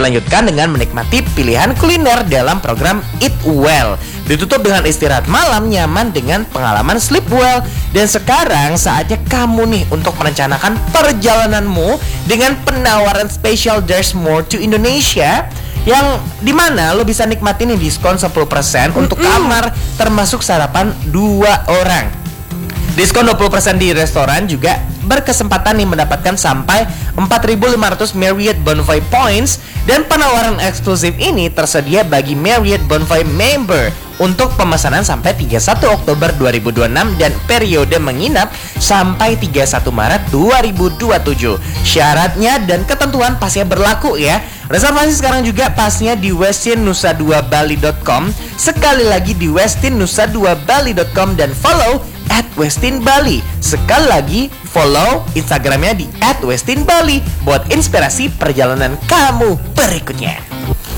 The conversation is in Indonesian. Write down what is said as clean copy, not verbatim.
Dilanjutkan dengan menikmati pilihan kuliner dalam program Eat Well. Ditutup dengan istirahat malam nyaman dengan pengalaman Sleep Well. Dan sekarang saatnya kamu nih untuk merencanakan perjalananmu dengan penawaran spesial There's More to Indonesia, yang dimana lo bisa nikmatin nih diskon 10% untuk kamar termasuk sarapan 2 orang. Diskon 20% di restoran juga berkesempatan nih mendapatkan sampai 4.500 Marriott Bonvoy Points. Dan penawaran eksklusif ini tersedia bagi Marriott Bonvoy member untuk pemesanan sampai 31 Oktober 2026 dan periode menginap sampai 31 Maret 2027. Syaratnya dan ketentuan pastinya berlaku ya. Reservasi sekarang juga pastinya di westinnusa2bali.com. Sekali lagi di westinnusa2bali.com dan follow @westinbali. Sekali lagi follow Instagramnya di @westinbali buat inspirasi perjalanan kamu berikutnya.